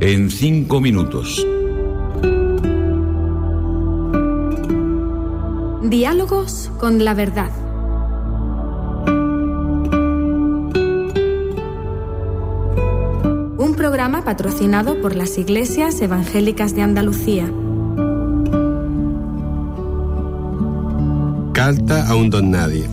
en 5 minutos. Diálogos con la verdad. Un programa patrocinado por las Iglesias Evangélicas de Andalucía. Carta a un don nadie.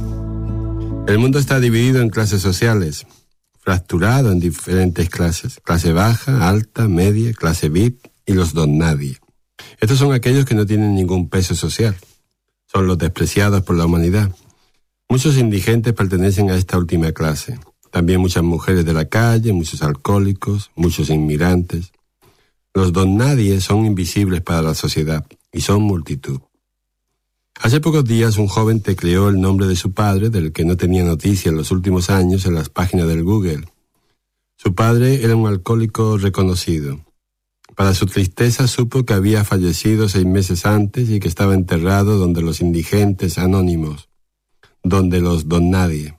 El mundo está dividido en clases sociales, fracturado en diferentes clases: clase baja, alta, media, clase VIP y los don nadie. Estos son aquellos que no tienen ningún peso social. Son los despreciados por la humanidad. Muchos indigentes pertenecen a esta última clase. También muchas mujeres de la calle, muchos alcohólicos, muchos inmigrantes. Los don nadie son invisibles para la sociedad y son multitud. Hace pocos días un joven tecleó el nombre de su padre, del que no tenía noticia en los últimos años, en las páginas del Google. Su padre era un alcohólico reconocido. Para su tristeza supo que había fallecido 6 meses antes y que estaba enterrado donde los indigentes anónimos, donde los don nadie.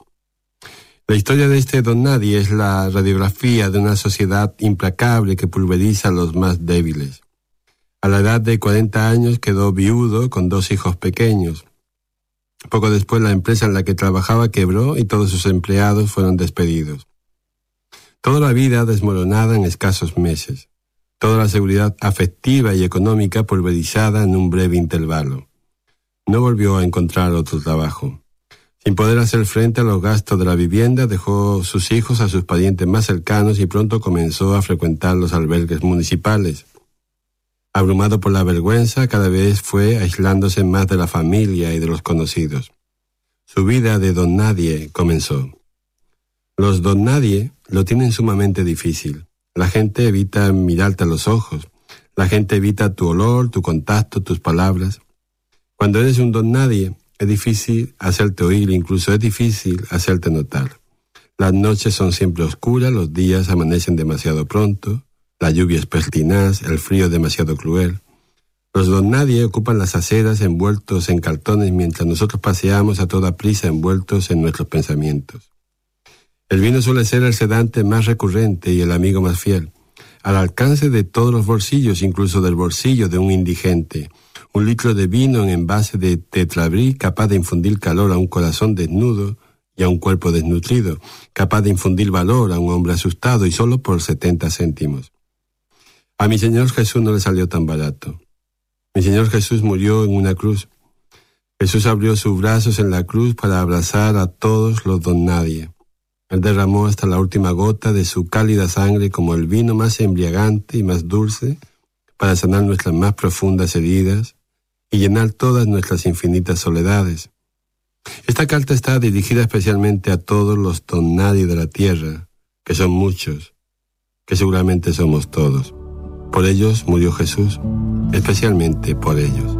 La historia de este don nadie es la radiografía de una sociedad implacable que pulveriza a los más débiles. A la edad de 40 años quedó viudo con 2 hijos pequeños. Poco después la empresa en la que trabajaba quebró y todos sus empleados fueron despedidos. Toda la vida desmoronada en escasos meses. Toda la seguridad afectiva y económica pulverizada en un breve intervalo. No volvió a encontrar otro trabajo. Sin poder hacer frente a los gastos de la vivienda, dejó sus hijos a sus parientes más cercanos y pronto comenzó a frecuentar los albergues municipales. Abrumado por la vergüenza, cada vez fue aislándose más de la familia y de los conocidos. Su vida de don nadie comenzó. Los don nadie lo tienen sumamente difícil. La gente evita mirarte a los ojos. La gente evita tu olor, tu contacto, tus palabras. Cuando eres un don nadie, es difícil hacerte oír, incluso es difícil hacerte notar. Las noches son siempre oscuras, los días amanecen demasiado pronto. La lluvia es pertinaz, el frío es demasiado cruel. Los don nadie ocupan las aceras envueltos en cartones mientras nosotros paseamos a toda prisa envueltos en nuestros pensamientos. El vino suele ser el sedante más recurrente y el amigo más fiel, al alcance de todos los bolsillos, incluso del bolsillo de un indigente. 1 litro de vino en envase de tetrabric capaz de infundir calor a un corazón desnudo y a un cuerpo desnutrido, capaz de infundir valor a un hombre asustado y solo por 70 céntimos. A mi Señor Jesús no le salió tan barato. Mi Señor Jesús murió en una cruz. Jesús abrió sus brazos en la cruz para abrazar a todos los don nadie. Él derramó hasta la última gota de su cálida sangre como el vino más embriagante y más dulce para sanar nuestras más profundas heridas y llenar todas nuestras infinitas soledades. Esta carta está dirigida especialmente a todos los don nadie de la tierra, que son muchos, que seguramente somos todos. Por ellos murió Jesús, especialmente por ellos.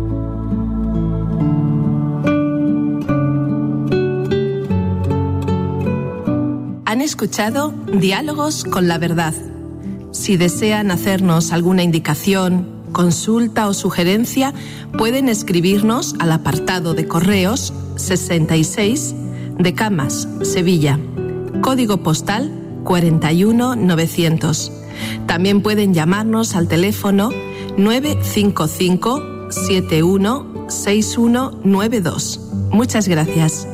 Han escuchado Diálogos con la Verdad. Si desean hacernos alguna indicación, consulta o sugerencia, pueden escribirnos al apartado de correos 66 de Camas, Sevilla, código postal 41900. También pueden llamarnos al teléfono 955 716192. Muchas gracias.